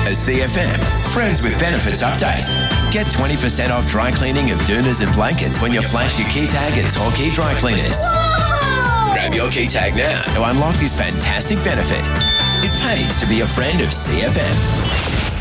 A CFM Friends with Benefits update. Get 20% off dry cleaning of doonas and blankets when you flash your key tag at Torquay Dry Cleaners. Grab your key tag now to unlock this fantastic benefit. It pays to be a friend of CFM.